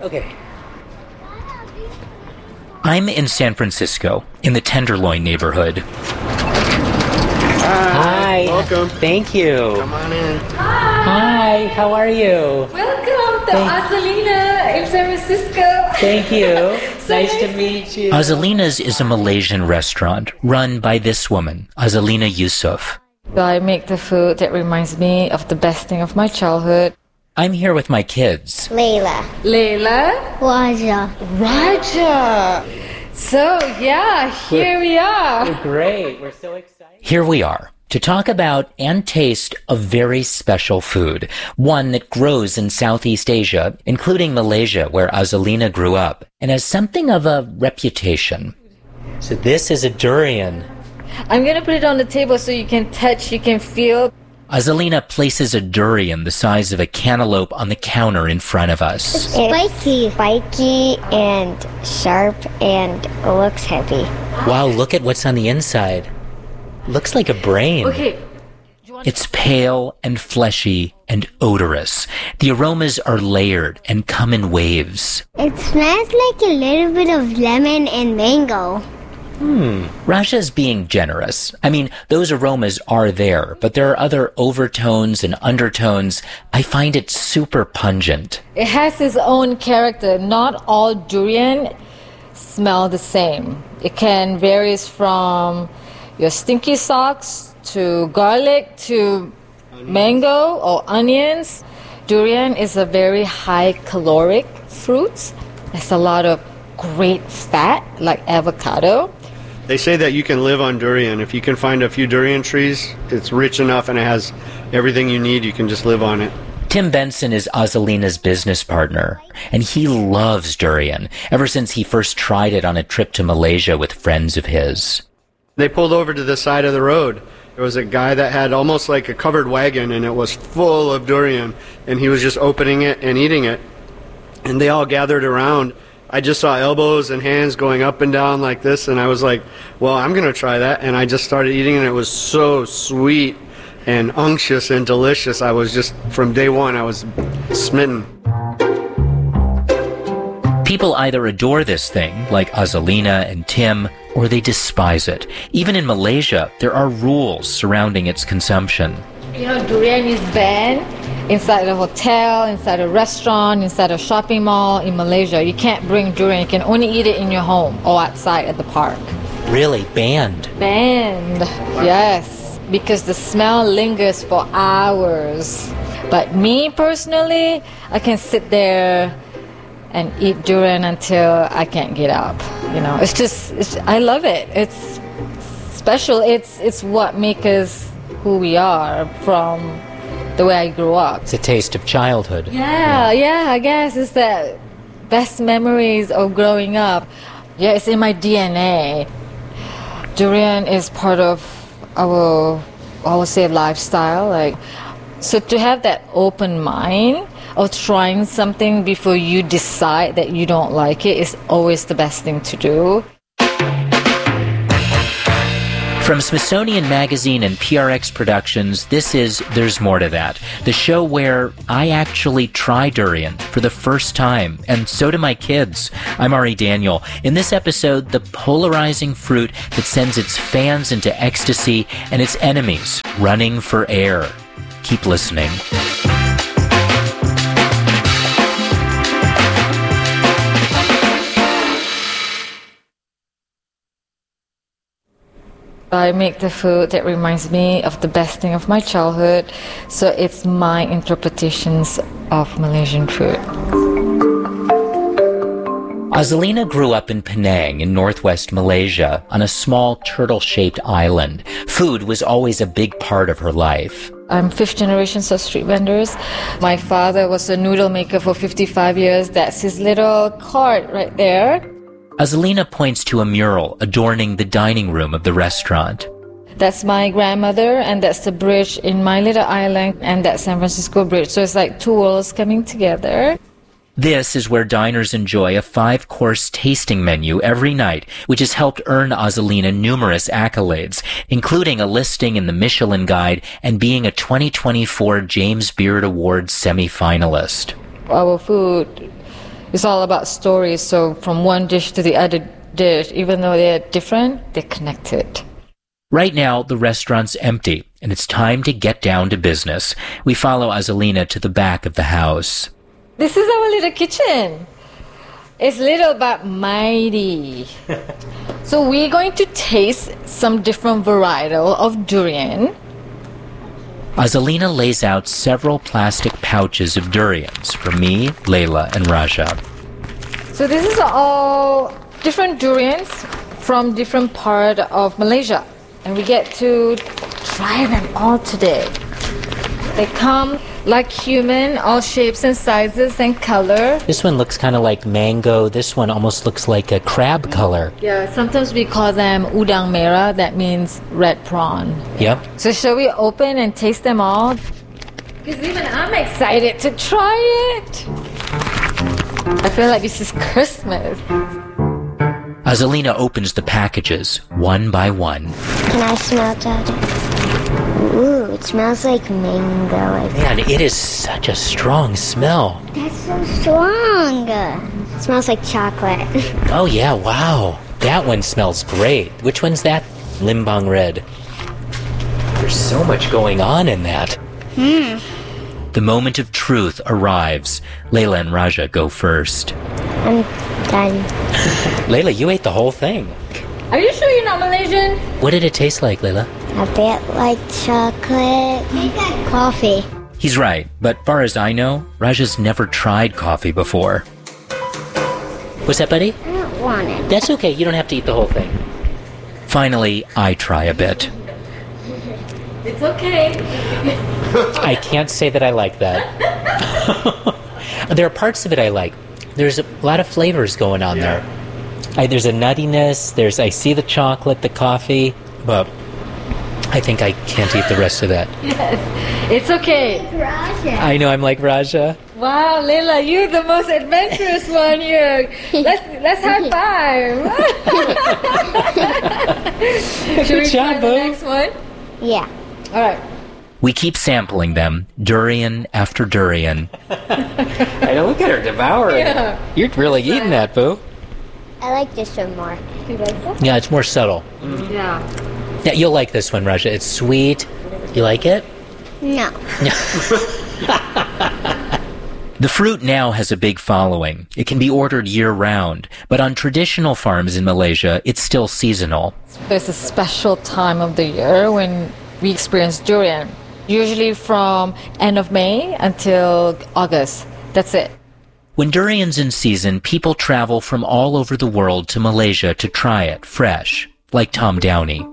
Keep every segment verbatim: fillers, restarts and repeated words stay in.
Okay. I'm in San Francisco, in the Tenderloin neighborhood. Hi. Hi. Welcome. Thank you. Come on in. Hi. Hi, how are you? Welcome to Thank- Azalina in San Francisco. Thank you. So nice nice to to meet you. Azalina's is a Malaysian restaurant run by this woman, Azalina Yusof. I make the food that reminds me of the best thing of my childhood. I'm here with my kids. Layla. Layla. Raja. Raja. So, yeah, here we are. Great. We're so excited. Here we are to talk about and taste a very special food, one that grows in Southeast Asia, including Malaysia, where Azalina grew up, and has something of a reputation. So this is a durian. I'm going to put it on the table so you can touch, you can feel. Azalina places a durian the size of a cantaloupe on the counter in front of us. Spiky. Spiky and sharp and looks heavy. Wow, look at what's on the inside. Looks like a brain. Okay. It's pale and fleshy and odorous. The aromas are layered and come in waves. It smells like a little bit of lemon and mango. Hmm. Raja's being generous. I mean, those aromas are there, but there are other overtones and undertones. I find it super pungent. It has its own character. Not all durian smell the same. It can vary from your stinky socks to garlic to mango or onions. Durian is a very high caloric fruit. There's a lot of great fat like avocado. They say that you can live on durian. If you can find a few durian trees, it's rich enough and it has everything you need. You can just live on it. Tim Benson is Azalina's business partner, and he loves durian ever since he first tried it on a trip to Malaysia with friends of his. They pulled over to the side of the road. There was a guy that had almost like a covered wagon, and it was full of durian, and he was just opening it and eating it. And they all gathered around. I just saw elbows and hands going up and down like this, and I was like, well, I'm going to try that. And I just started eating, and it was so sweet and unctuous and delicious. I was just, from day one, I was smitten. People either adore this thing, like Azalina and Tim, or they despise it. Even in Malaysia, there are rules surrounding its consumption. You know, durian is banned inside a hotel, inside a restaurant, inside a shopping mall in Malaysia. You can't bring durian. You can only eat it in your home or outside at the park. Really? Banned? Banned, yes, because the smell lingers for hours. But me personally, I can sit there and eat durian until I can't get up. You know, it's just, it's, I love it. It's special. It's it's what makes us who we are from the way I grew up. It's a taste of childhood. Yeah, yeah, I guess it's the best memories of growing up. Yeah, it's in my D N A. Durian is part of our, I would say, lifestyle. Like, so to have that open mind of trying something before you decide that you don't like it is always the best thing to do. From Smithsonian Magazine and P R X Productions, this is There's More to That, the show where I actually try durian for the first time, and so do my kids. I'm Ari Daniel. In this episode, the polarizing fruit that sends its fans into ecstasy and its enemies running for air. Keep listening. I make the food that reminds me of the best thing of my childhood, so it's my interpretations of Malaysian food. Azalina grew up in Penang in northwest Malaysia on a small turtle-shaped island. Food was always a big part of her life. I'm fifth generation of street vendors. My father was a noodle maker for fifty-five years. That's his little cart right there. Azalina points to a mural adorning the dining room of the restaurant. That's my grandmother, and that's the bridge in my little island, and that's San Francisco Bridge. So it's like two worlds coming together. This is where diners enjoy a five-course tasting menu every night, which has helped earn Azalina numerous accolades, including a listing in the Michelin Guide and being a twenty twenty-four James Beard Awards semi-finalist. Our food It's all about stories. So from one dish to the other dish, even though they're different, they're connected. Right now, the restaurant's empty, and it's time to get down to business. We follow Azalina to the back of the house. This is our little kitchen. It's little but mighty. So we're going to taste some different varietal of durian. Azalina lays out several plastic pouches of durians for me, Layla, and Raja. So this is all different durians from different part of Malaysia. And we get to try them all today. They come like human, all shapes and sizes and color. This one looks kind of like mango. This one almost looks like a crab color. Yeah, sometimes we call them udang merah. That means red prawn. Yep. So shall we open and taste them all? Because even I'm excited to try it. I feel like this is Christmas. Azalina opens the packages one by one. Can I smell that? Ooh, it smells like mango. Man, it is such a strong smell. That's so strong. It smells like chocolate. Oh yeah, wow. That one smells great. Which one's that? Limbang Red. There's so much going on in that. Hmm. The moment of truth arrives. Layla and Raja go first. I'm done. Layla, you ate the whole thing. Are you sure you're not Malaysian? What did it taste like, Layla? A bit like chocolate. Coffee. He's right, but far as I know, Raja's never tried coffee before. What's that, buddy? I don't want it. That's okay. You don't have to eat the whole thing. Finally, I try a bit. It's okay. I can't say that I like that. There are parts of it I like. There's a lot of flavors going on there. I, there's a nuttiness. There's I see the chocolate, the coffee, but I think I can't eat the rest of that. Yes, it's okay. Raja. I know I'm like Raja. Wow, Layla, you're the most adventurous one here. Let's let's high five. Should we try the next one? Yeah. All right. We keep sampling them, durian after durian. I know, look at her devouring. Yeah. You're really eating that, boo. I like this one more. You like that? Yeah, it's more subtle. Yeah. Yeah, you'll like this one, Raja. It's sweet. You like it? No. The fruit now has a big following. It can be ordered year-round, but on traditional farms in Malaysia, it's still seasonal. There's a special time of the year when we experience durian. Usually from end of May until August. That's it. When durian's in season, people travel from all over the world to Malaysia to try it fresh, like Tom Downey.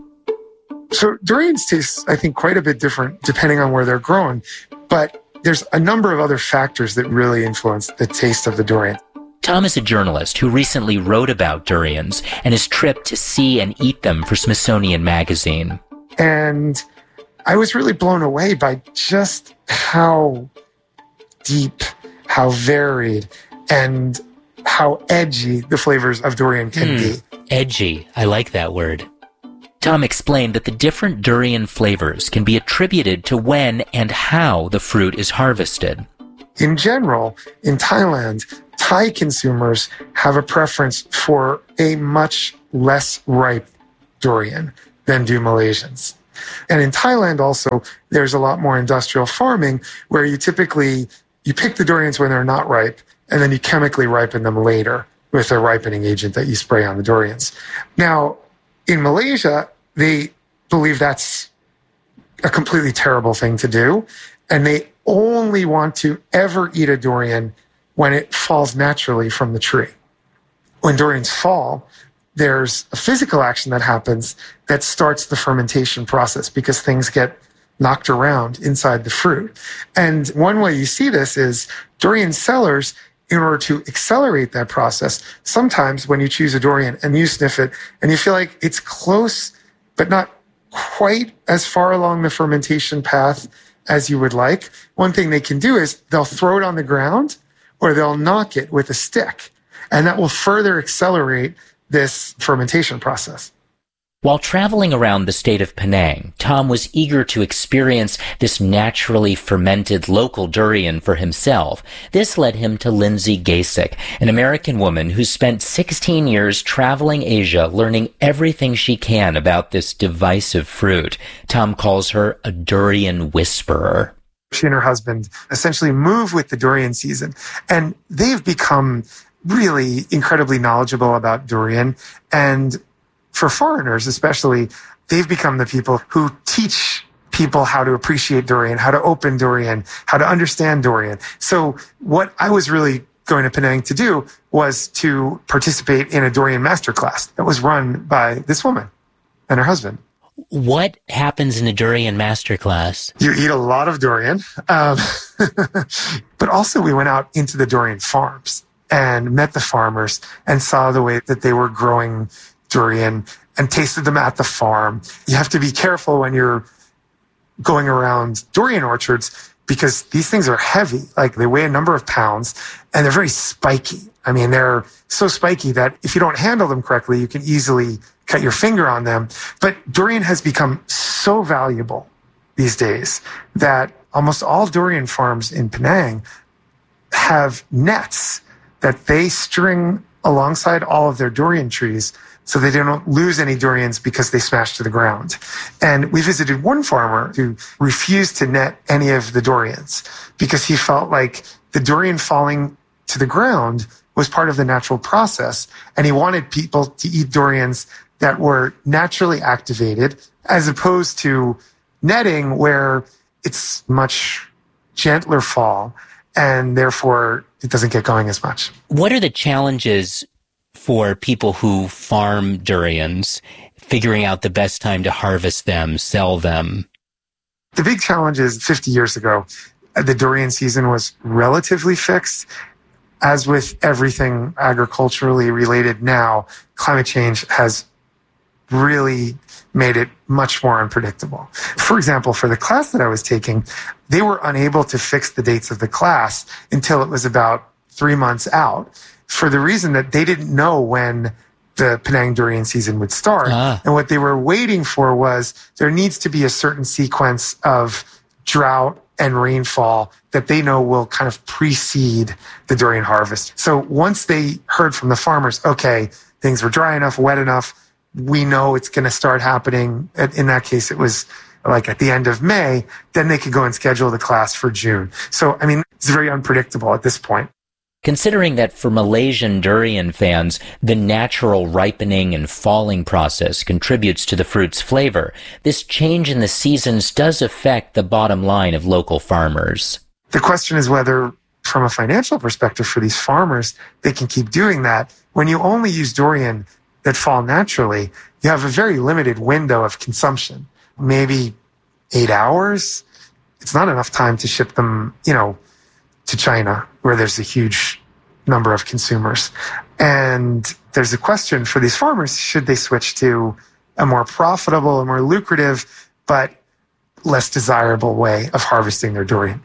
So durians taste, I think, quite a bit different depending on where they're grown. But there's a number of other factors that really influence the taste of the durian. Tom is a journalist who recently wrote about durians and his trip to see and eat them for Smithsonian Magazine. And I was really blown away by just how deep, how varied, and how edgy the flavors of durian can Mm, be. edgy. I like that word. Tom explained that the different durian flavors can be attributed to when and how the fruit is harvested. In general, in Thailand, Thai consumers have a preference for a much less ripe durian than do Malaysians. And in Thailand also, there's a lot more industrial farming where you typically, you pick the durians when they're not ripe and then you chemically ripen them later with a ripening agent that you spray on the durians. Now, in Malaysia, they believe that's a completely terrible thing to do. And they only want to ever eat a durian when it falls naturally from the tree. When durians fall, there's a physical action that happens that starts the fermentation process because things get knocked around inside the fruit. And one way you see this is durian sellers, in order to accelerate that process, sometimes when you choose a durian and you sniff it and you feel like it's close, but not quite as far along the fermentation path as you would like, one thing they can do is they'll throw it on the ground or they'll knock it with a stick. And that will further accelerate this fermentation process. While traveling around the state of Penang, Tom was eager to experience this naturally fermented local durian for himself. This led him to Lindsay Gasek, an American woman who spent sixteen years traveling Asia, learning everything she can about this divisive fruit. Tom calls her a durian whisperer. She and her husband essentially move with the durian season, and they've become really incredibly knowledgeable about durian. And for foreigners especially, they've become the people who teach people how to appreciate durian, how to open durian, how to understand durian. So what I was really going to Penang to do was to participate in a durian masterclass that was run by this woman and her husband. What happens in a durian masterclass? You eat a lot of durian, um, but also we went out into the durian farms and met the farmers and saw the way that they were growing durian and tasted them at the farm. You have to be careful when you're going around durian orchards because these things are heavy. Like they weigh a number of pounds and they're very spiky. I mean, they're so spiky that if you don't handle them correctly, you can easily cut your finger on them. But durian has become so valuable these days that almost all durian farms in Penang have nets that they string alongside all of their durian trees so they don't lose any durians because they smash to the ground. And we visited one farmer who refused to net any of the durians because he felt like the durian falling to the ground was part of the natural process. And he wanted people to eat durians that were naturally activated as opposed to netting where it's much gentler fall and therefore it doesn't get going as much. What are the challenges for people who farm durians, figuring out the best time to harvest them, sell them? The big challenge is fifty years ago, the durian season was relatively fixed. As with everything agriculturally related now, climate change has really made it much more unpredictable. For example, for the class that I was taking, they were unable to fix the dates of the class until it was about three months out, for the reason that they didn't know when the Penang durian season would start. Ah. And what they were waiting for was there needs to be a certain sequence of drought and rainfall that they know will kind of precede the durian harvest. So once they heard from the farmers, okay, things were dry enough, wet enough, we know it's going to start happening. In that case, it was like at the end of May, then they could go and schedule the class for June. So, I mean, it's very unpredictable at this point. Considering that for Malaysian durian fans, the natural ripening and falling process contributes to the fruit's flavor, this change in the seasons does affect the bottom line of local farmers. The question is whether, from a financial perspective for these farmers, they can keep doing that. When you only use durian that fall naturally, you have a very limited window of consumption, maybe eight hours. It's not enough time to ship them, you know, to China, where there's a huge number of consumers. And there's a question for these farmers, should they switch to a more profitable, a more lucrative, but less desirable way of harvesting their durian?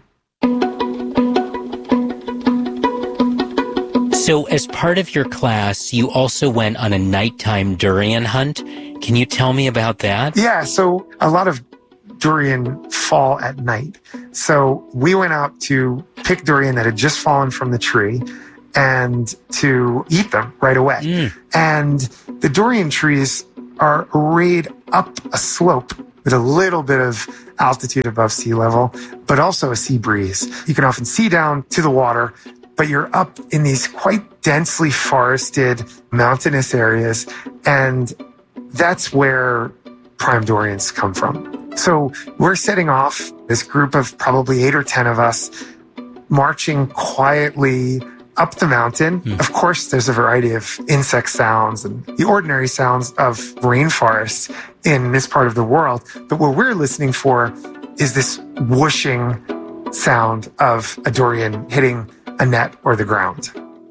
So as part of your class, you also went on a nighttime durian hunt. Can you tell me about that? Yeah, so a lot of durian fall at night. So we went out to pick durian that had just fallen from the tree and to eat them right away. Mm. And the durian trees are arrayed up a slope with a little bit of altitude above sea level, but also a sea breeze. You can often see down to the water, but you're up in these quite densely forested mountainous areas, and that's where prime durians come from. So we're setting off, this group of probably eight or ten of us, marching quietly up the mountain. Mm. Of course, there's a variety of insect sounds and the ordinary sounds of rainforests in this part of the world. But what we're listening for is this whooshing sound of a durian hitting a net or the ground.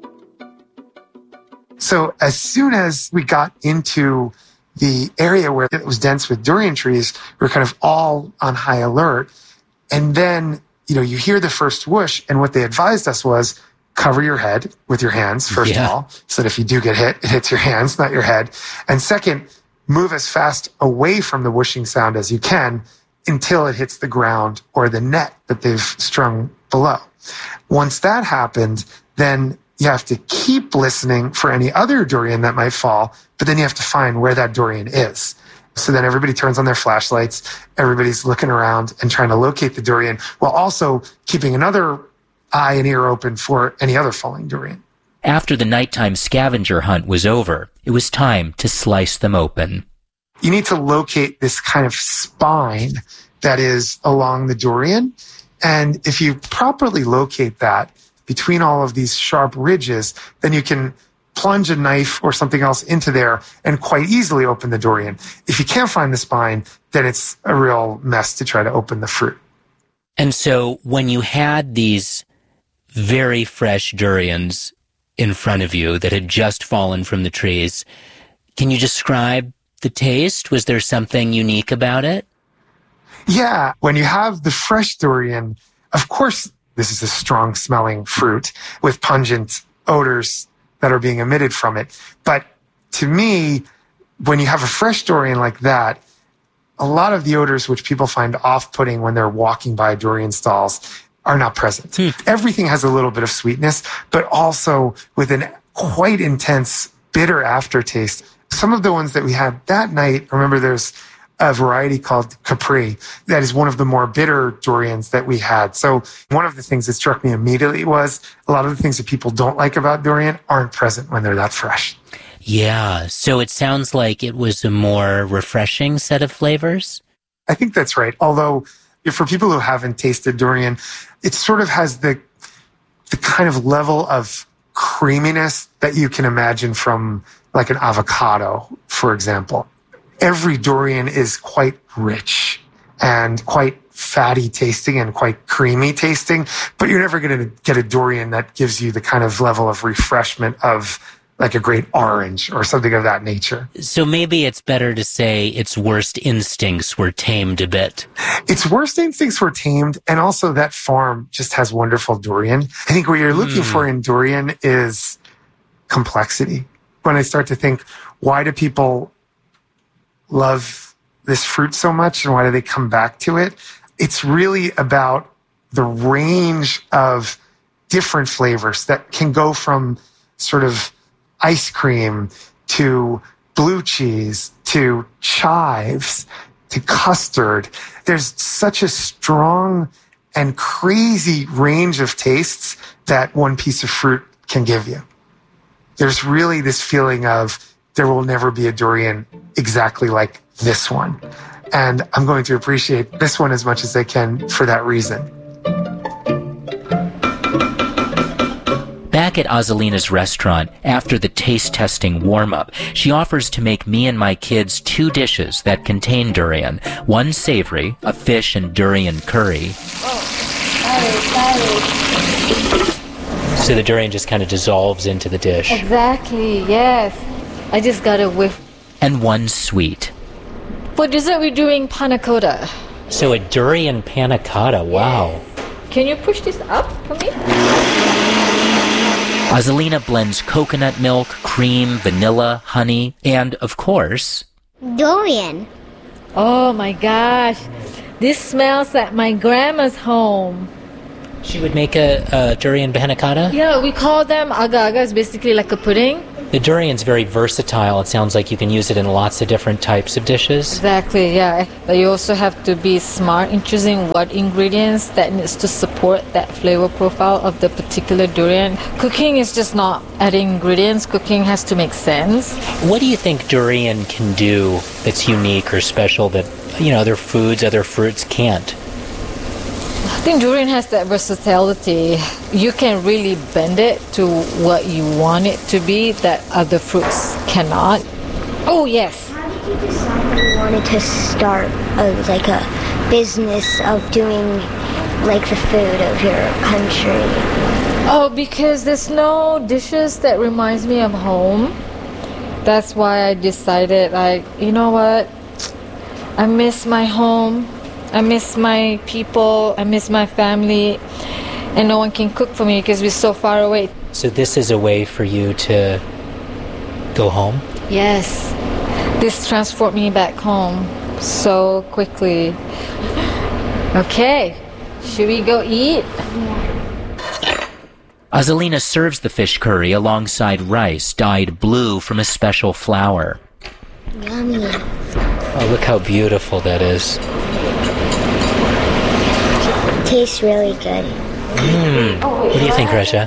So as soon as we got into the area where it was dense with durian trees, we were kind of all on high alert. And then, you know, you hear the first whoosh, and what they advised us was cover your head with your hands, first yeah. of all, so that if you do get hit, it hits your hands, not your head. And second, move as fast away from the whooshing sound as you can until it hits the ground or the net that they've strung below. Once that happens, then you have to keep listening for any other durian that might fall, but then you have to find where that durian is. So then everybody turns on their flashlights, everybody's looking around and trying to locate the durian while also keeping another eye and ear open for any other falling durian. After the nighttime scavenger hunt was over, it was time to slice them open. You need to locate this kind of spine that is along the durian. And if you properly locate that between all of these sharp ridges, then you can plunge a knife or something else into there and quite easily open the durian. If you can't find the spine, then it's a real mess to try to open the fruit. And so when you had these very fresh durians in front of you that had just fallen from the trees, can you describe the taste? Was there something unique about it? Yeah, when you have the fresh durian, of course, this is a strong smelling fruit with pungent odors that are being emitted from it. But to me, when you have a fresh durian like that, a lot of the odors which people find off-putting when they're walking by durian stalls are not present. Hmm. Everything has a little bit of sweetness, but also with an quite intense bitter aftertaste. Some of the ones that we had that night, remember there's a variety called Capri that is one of the more bitter durians that we had. So one of the things that struck me immediately was a lot of the things that people don't like about durian aren't present when they're that fresh. Yeah, so it sounds like it was a more refreshing set of flavors? I think that's right. Although for people who haven't tasted durian, it sort of has the the kind of level of creaminess that you can imagine from like an avocado, for example. Every durian is quite rich and quite fatty tasting and quite creamy tasting, but you're never going to get a durian that gives you the kind of level of refreshment of like a great orange or something of that nature. So maybe it's better to say its worst instincts were tamed a bit. Its worst instincts were tamed, and also that farm just has wonderful durian. I think what you're looking mm. for in durian is complexity. When I start to think, why do people love this fruit so much and why do they come back to it? It's really about the range of different flavors that can go from sort of ice cream to blue cheese to chives to custard. There's such a strong and crazy range of tastes that one piece of fruit can give you. There's really this feeling of there will never be a durian exactly like this one. And I'm going to appreciate this one as much as I can for that reason. Back at Azalina's restaurant, after the taste testing warm-up, she offers to make me and my kids two dishes that contain durian. One savory, a fish and durian curry. Oh, sorry, sorry. So the durian just kind of dissolves into the dish. Exactly, yes. I just got a whiff. And one sweet. For dessert, we're doing panna cotta. So a durian panna cotta, wow. Yes. Can you push this up for me? Azalina blends coconut milk, cream, vanilla, honey, and, of course... durian. Oh my gosh. This smells like my grandma's home. She would make a, a durian panna cotta? Yeah, we call them agar-agar. It's basically like a pudding. The durian's very versatile. It sounds like you can use it in lots of different types of dishes. Exactly, yeah. But you also have to be smart in choosing what ingredients that needs to support that flavor profile of the particular durian. Cooking is just not adding ingredients. Cooking has to make sense. What do you think durian can do that's unique or special that, you know, other foods, other fruits can't? I think durian has that versatility. You can really bend it to what you want it to be that other fruits cannot. Oh, yes. How did you decide you wanted to start a, like a business of doing like the food of your country? Oh, because there's no dishes that reminds me of home. That's why I decided, like, you know what? I miss my home. I miss my people, I miss my family, and no one can cook for me because we're so far away. So this is a way for you to go home? Yes. This transport me back home so quickly. Okay, should we go eat? Azalina serves the fish curry alongside rice dyed blue from a special flour. Yummy. Oh, look how beautiful that is. Tastes really good. Mm. What do you think, Raja?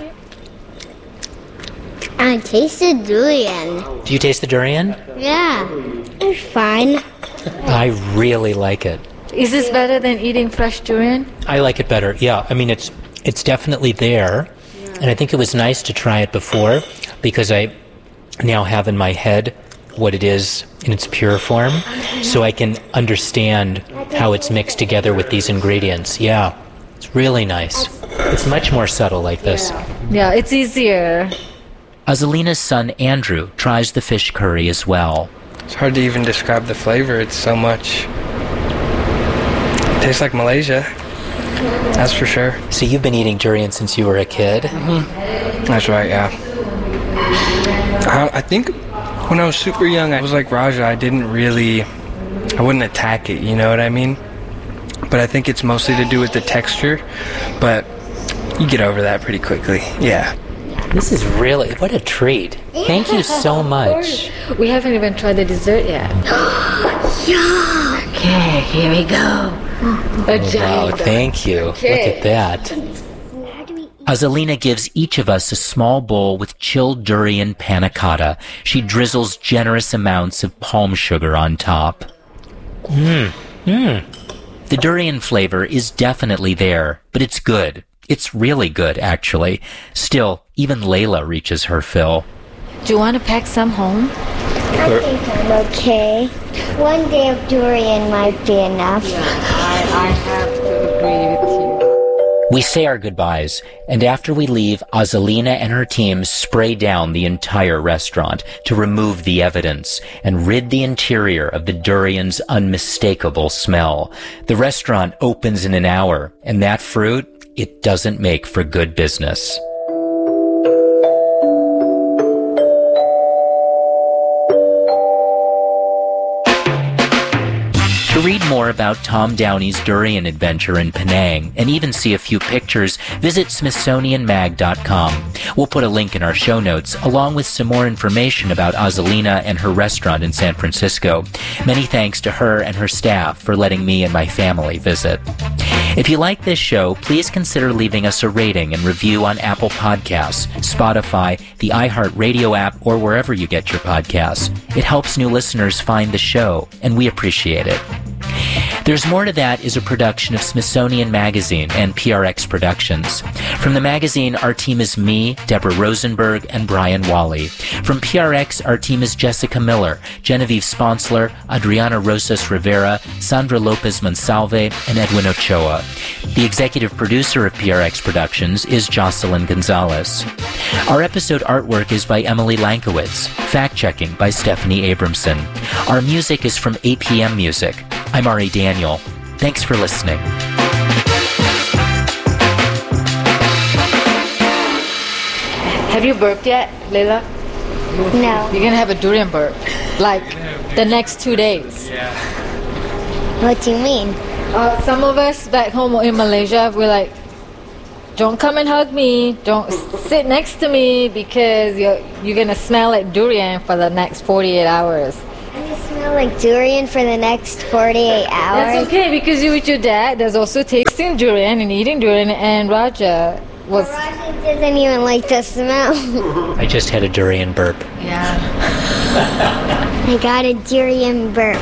I tasted durian. Do you taste the durian? Yeah, it's fine. I really like it. Is this better than eating fresh durian? I like it better. Yeah, I mean, it's it's definitely there. And I think it was nice to try it before because I now have in my head what it is in its pure form, so I can understand how it's mixed together with these ingredients. Yeah, it's really nice. It's much more subtle like this. Yeah, it's easier. Azalina's son Andrew tries the fish curry as well. It's hard to even describe the flavor. It's so much. It tastes like Malaysia. That's for sure. So you've been eating durian since you were a kid? Mm-hmm. That's right, yeah. I, I think when I was super young, I was like Raja. I didn't really, I wouldn't attack it, you know what I mean? But I think it's mostly to do with the texture. But you get over that pretty quickly, yeah. This is really, what a treat. Thank you so much. We haven't even tried the dessert yet. Yeah. Okay, here we go. A Wow, thank you. Okay. Look at that. Azalina gives each of us a small bowl with chilled durian panna cotta. She drizzles generous amounts of palm sugar on top. Mmm, mmm. The durian flavor is definitely there, but it's good. It's really good, actually. Still, even Layla reaches her fill. Do you want to pack some home? I think I'm okay. One day of durian might be enough. I, I have to agree with you. We say our goodbyes, and after we leave, Azalina and her team spray down the entire restaurant to remove the evidence and rid the interior of the durian's unmistakable smell. The restaurant opens in an hour, and that fruit, it doesn't make for good business. To read more about Tom Downey's durian adventure in Penang and even see a few pictures, visit Smithsonian Mag dot com. We'll put a link in our show notes, along with some more information about Azalina and her restaurant in San Francisco. Many thanks to her and her staff for letting me and my family visit. If you like this show, please consider leaving us a rating and review on Apple Podcasts, Spotify, the iHeartRadio app, or wherever you get your podcasts. It helps new listeners find the show, and we appreciate it. There's More to That is a production of Smithsonian Magazine and P R X Productions. From the magazine, our team is me, Deborah Rosenberg, and Brian Wally. From P R X, our team is Jessica Miller, Genevieve Sponsler, Adriana Rosas Rivera, Sandra Lopez Monsalve, and Edwin Ochoa. The executive producer of P R X Productions is Jocelyn Gonzalez. Our episode artwork is by Emily Lankowitz. Fact-checking by Stephanie Abramson. Our music is from A P M Music. I'm Ari Daniel. Thanks for listening. Have you burped yet, Layla? No. You're gonna have a durian burp, like the next two days. Yeah. What do you mean? Uh, some of us back home in Malaysia, we're like, don't come and hug me, don't sit next to me because you're, you're gonna smell like durian for the next forty-eight hours. You smell like durian for the next forty-eight hours? That's okay because you're with your dad. There's also tasting durian and eating durian, and Raja was... Raja doesn't even like the smell. I just had a durian burp. Yeah. I got a durian burp.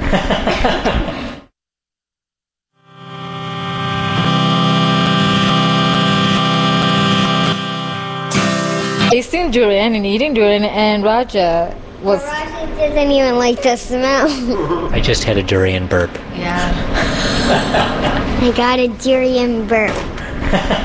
Tasting durian and eating durian, and Raja was... Raja doesn't even like the smell. I just had a durian burp. Yeah. I got a durian burp.